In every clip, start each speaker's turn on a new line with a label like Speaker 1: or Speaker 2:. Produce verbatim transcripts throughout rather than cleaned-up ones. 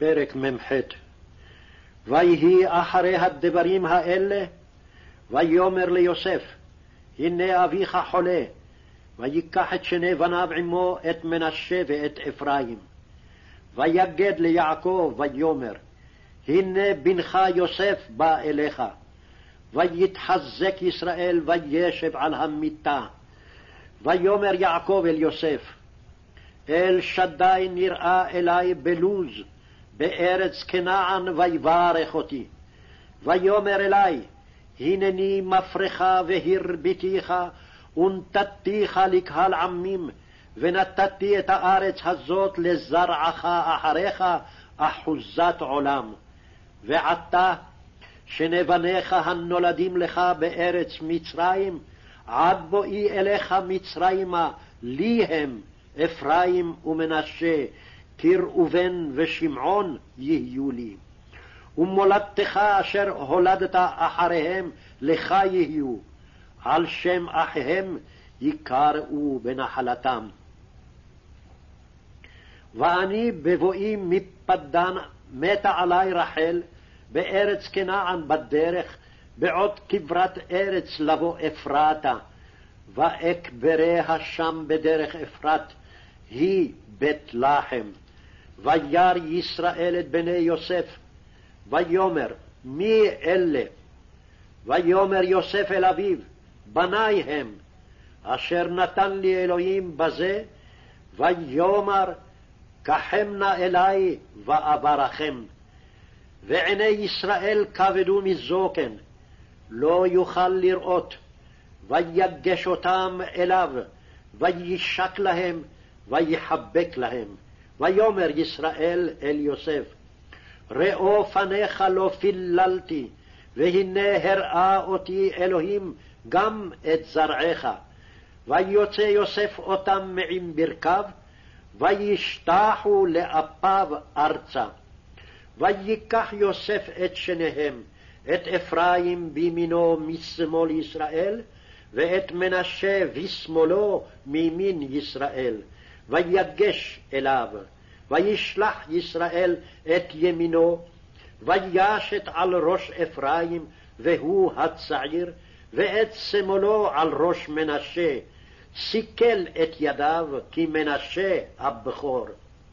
Speaker 1: פרק ממ"ח. ויהי אחרי הדברים האלה, ויאמר ליוסף, הנה אביך חולה, ויקח את שני בניו עמו, את מנשה ואת אפרים. ויגד ליעקב ויאמר, הנה בנך יוסף בא אליך. ויתחזק ישראל וישב על המיטה. ויאמר יעקב אל יוסף, אל שדי נראה אלי בלוז, בארץ כנען, ויברך אותי. ויאמר אלי, הנני מפרך והרביתיך, ונתתיך לקהל עמים, ונתתי את הארץ הזאת לזרעך אחריך, אחוזת עולם. ועתה שני בניך הנולדים לך בארץ מצרים, עד בואי אליך מצרימה, לי הם אפרים ומנשה, כי ראובן ושמעון יהיו לי. ומולדתך אשר הולדת אחריהם לך יהיו, על שם אחיהם יקראו בנחלתם. ואני בבואי מפדן מתה עלי רחל בארץ כנען בדרך, בעוד כברת ארץ לבוא אפרתה, ואקבריה שם בדרך אפרת, היא בית לחם. וירא ישראל את בני יוסף, ויאמר, מי אלה? ויאמר יוסף אל אביו, בני הם, אשר נתן לי אלוהים בזה. ויאמר, קחם נא אלי ואברכם. ועיני ישראל כבדו מזוקן, לא יוכל לראות. ויגש אותם אליו, וישק להם, ויחבק להם. ויאמר ישראל אל יוסף, ראו פניך לא פיללתי, והנה הראה אותי אלוהים גם את זרעך. ויוצא יוסף אותם מעם ברכיו, וישתחו לאפיו ארצה. ויקח יוסף את שניהם, את אפרים בימינו משמאל ישראל, ואת מנשה בשמאלו מימין ישראל, ויגש אליו. וישלח ישראל את ימינו, וישת על ראש אפרים, והוא הצעיר, ואת שמאלו על ראש מנשה, סיכל את ידיו, כי מנשה הבכור.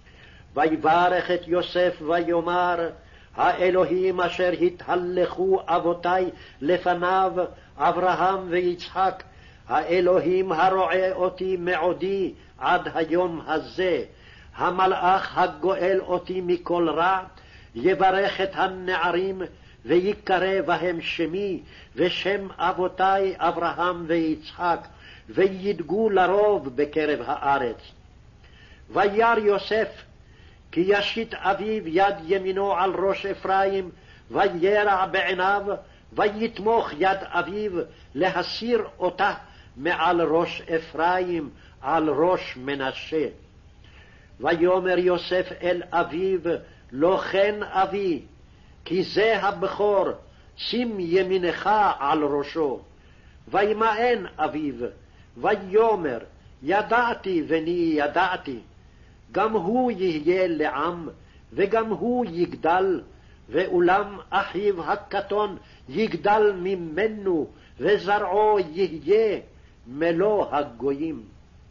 Speaker 1: ויברך את יוסף ויאמר, האלוהים אשר התהלכו אבותי לפניו, אברהם ויצחק, האלוהים הרועה אותי מעודי עד היום הזה, המלאך הגואל אותי מכל רע, יברך את הנערים ויקרא בהם שמי ושם אבותי אברהם ויצחק, וידגו לרוב בקרב הארץ. וירא יוסף כי ישית אביו יד ימינו על ראש אפרים, וירע בעיניו, ויתמוך יד אביו להסיר אותה מעל ראש אפרים, על ראש מנשה. ויאמר יוסף אל אביו, לא כן אבי, כי זה הבכור, שים ימינך על ראשו. וימאן אביו, ויאמר, ידעתי בני ידעתי. גם הוא יהיה לעם, וגם הוא יגדל, ואולם אחיו הקטון יגדל ממנו, וזרעו יהיה מלוא הגויים.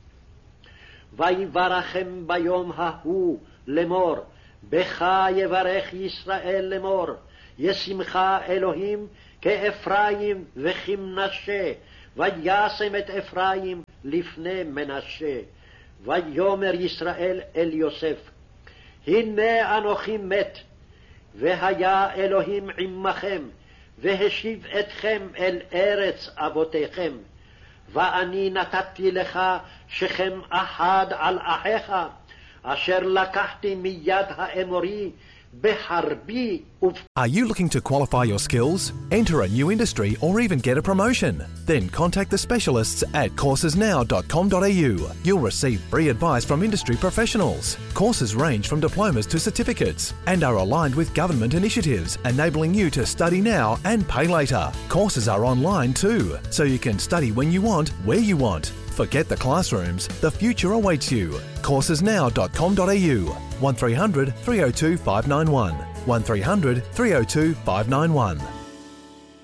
Speaker 1: ויברכם ביום ההוא לאמור, בך יברך ישראל לאמור, ישמך אלוהים כאפרים וכמנשה, וישם את אפרים לפני מנשה. ויאמר ישראל אל יוסף, הנה אנוכי מת, והיה אלוהים עמכם, והשיב אתכם אל ארץ אבותיכם. ואני נתתי לך שכם אחד על אחיך, אשר לקחתי מיד האמורי בחרבי.
Speaker 2: Are you looking to qualify your skills, enter a new industry, or even get a promotion? Then contact the specialists at courses now dot com dot a u. You'll receive free advice from industry professionals. Courses range from diplomas to certificates and are aligned with government initiatives, enabling you to study now and pay later. Courses are online too, so you can study when you want, where you want. Forget the classrooms, the future awaits you. courses now dot com dot a u, one three hundred three oh two five nine one, one three hundred three oh two five nine one.